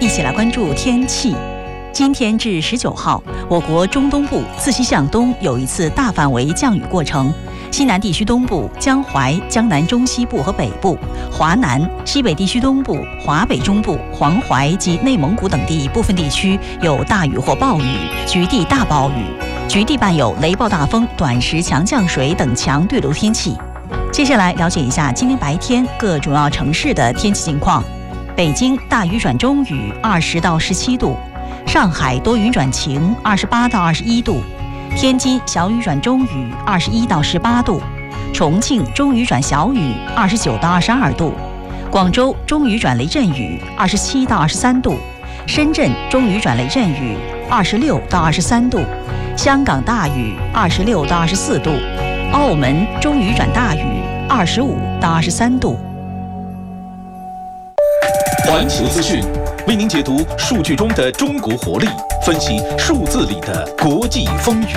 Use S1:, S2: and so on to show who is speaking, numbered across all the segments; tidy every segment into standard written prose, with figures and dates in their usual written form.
S1: 一起来关注天气。今天至19号，我国中东部自西向东有一次大范围降雨过程，西南地区东部、江淮、江南中西部和北部、华南、西北地区东部、华北中部、黄淮及内蒙古等地部分地区有大雨或暴雨，局地大暴雨，局地伴有雷暴大风、短时强降水等强对流天气。接下来了解一下今天白天各主要城市的天气情况。北京大雨转中雨，20到17度；上海多云转晴，28到21度；天津小雨转中雨，21到18度；重庆中雨转小雨，29到22度；广州中雨转雷阵雨，27到23度；深圳中雨转雷阵雨，26到23度；香港大雨26到24度；澳门中雨转大雨，25到23度。
S2: 环球资讯为您解读数据中的中国活力，分析数字里的国际风云。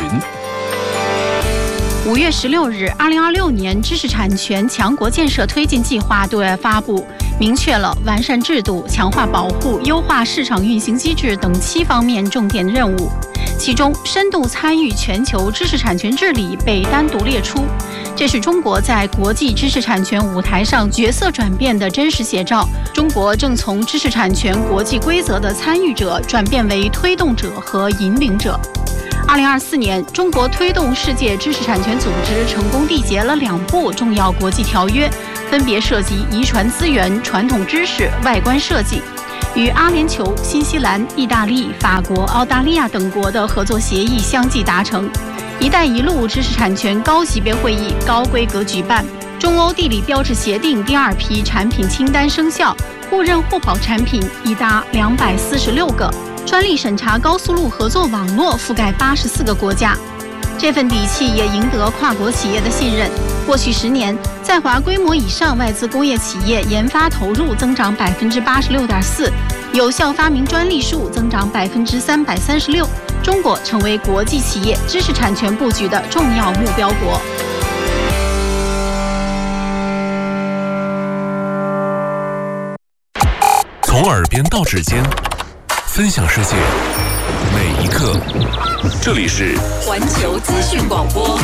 S3: 5月16日，2026年知识产权强国建设推进计划对外发布，明确了完善制度、强化保护、优化市场运行机制等7方面重点任务。其中，深度参与全球知识产权治理被单独列出，这是中国在国际知识产权舞台上角色转变的真实写照。中国正从知识产权国际规则的参与者转变为推动者和引领者。2024年，中国推动世界知识产权组织成功缔结了2部重要国际条约，分别涉及遗传资源、传统知识、外观设计。与阿联酋、新西兰、意大利、法国、澳大利亚等国的合作协议相继达成。“一带一路”知识产权高级别会议高规格举办。中欧地理标志协定第2批产品清单生效，互认互保产品已达246个。专利审查高速路合作网络覆盖84个国家。这份底气也赢得跨国企业的信任。过去10年，在华规模以上外资工业企业研发投入增长86.4%，有效发明专利数增长336%。中国成为国际企业知识产权布局的重要目标国。
S4: 从耳边到指尖，分享世界每一刻。这里是
S5: 环球资讯广播。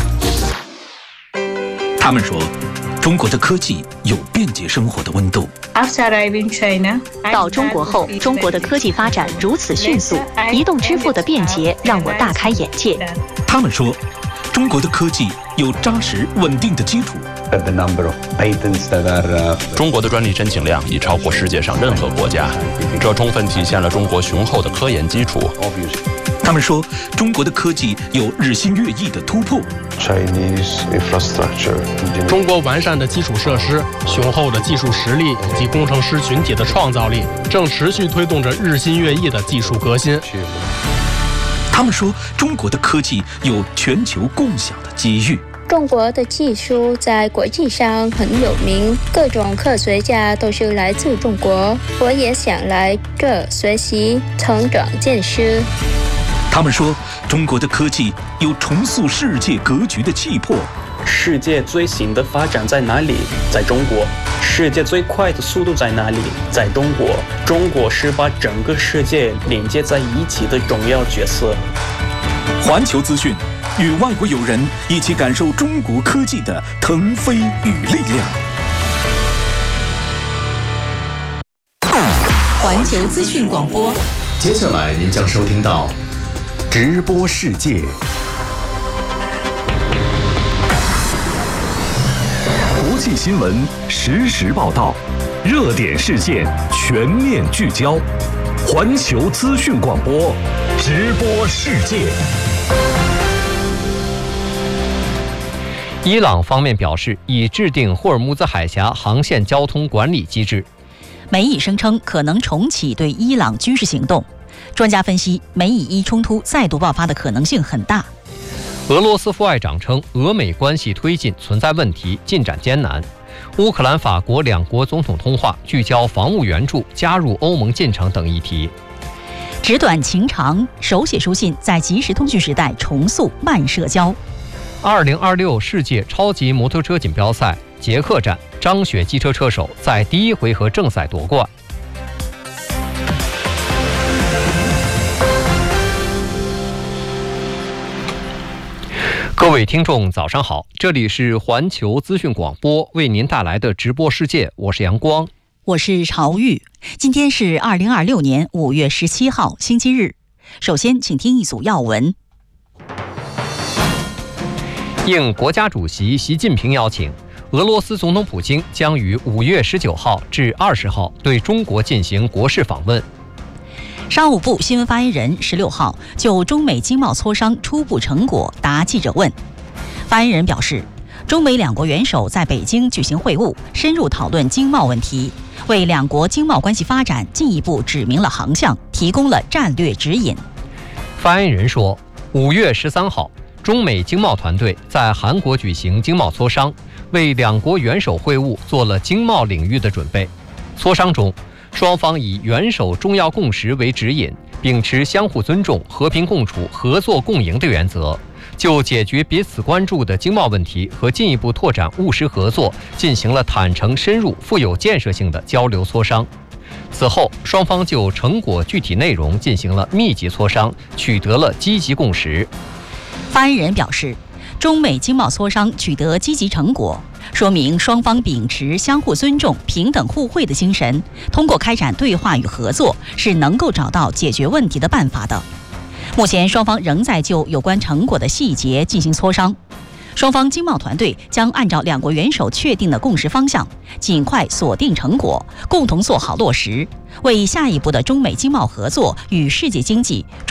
S2: 他们说，中国的科技有便捷生活的温度。
S6: 到中国后，中国的科技发展如此迅速，移动支付的便捷让我大开眼界。
S2: 他们说，中国的科技有扎实稳定的基础。
S7: 中国的专利申请量已超过世界上任何国家，这充分体现了中国雄厚的科研基础。
S2: 他们说，中国的科技有日新月异的突破。
S8: 中国完善的基础设施、雄厚的技术实力以及工程师群体的创造力，正持续推动着日新月异的技术革新。
S2: 他们说，中国的科技有全球共享的机遇。
S9: 中国的技术在国际上很有名，各种科学家都是来自中国，我也想来这学习、成长见识。
S2: 他们说，中国的科技有重塑世界格局的气魄。
S10: 世界最新的发展在哪里？在中国。世界最快的速度在哪里？在中国。中国是把整个世界连接在一起的重要角色。
S2: 环球资讯与外国友人一起感受中国科技的腾飞与力量。
S5: 环球资讯广播，
S11: 接下来您将收听到直播世界。国际新闻实时报道，热点事件全面聚焦。环球资讯广播，直播世界。
S12: 伊朗方面表示，已制定霍尔木兹海峡航线交通管理机制。
S1: 美以声称可能重启对伊朗军事行动。专家分析，美以伊冲突再度爆发的可能性很大。
S12: 俄罗斯副外长称，俄美关系推进存在问题，进展艰难。乌克兰、法国2国总统通话，聚焦防务援助、加入欧盟进程等议题。
S1: 纸短情长，手写书信在即时通讯时代重塑慢社交。
S12: 2026世界超级摩托车锦标赛捷克站，张雪机车车手在第1回合正赛夺冠。 各位听众早上好，这里是环球资讯广播为您带来的直播世界，我是阳光，
S1: 我是朝玉。今天是2026年5月17号星期日。首先请听一组要闻。
S12: 应国家主席习近平邀请，俄罗斯总统普京将于5月19号至20号对中国进行国事访问。商务部新闻发言人16号就中美经贸磋商初步成果答记者问。发言人表示，中美两国元首在北京举行会晤，深入讨论经贸问题，为两国经贸关系发展进一步指明了航向，提供了战略指引。发言人说，5月13号，中美经贸团队在韩国举行经贸磋商，为两国元首会晤做了经贸领域的准备。磋商中，双方以元首重要共识为指引，秉持相互尊重、和平共处、合作共赢的原则，就解决彼此关注的经贸问题和进一步拓展务实合作进行了坦诚、深入、富有建设性的交流磋商。此后，双方就成果具体内容进行了密集磋商，取得了积极共识。发言人表示，中美经贸磋商取得积极成果，说明双方秉持相互尊重、平等互惠的精神，通过开展对话与合作，是能够找到解决问题的办法的。目前双方仍在就有关成果的细节进行磋商，双方经贸团队将按照两国元首确定的共识方向，尽快锁定成果，共同做好落实，为下一步的中美经贸合作与世界经济、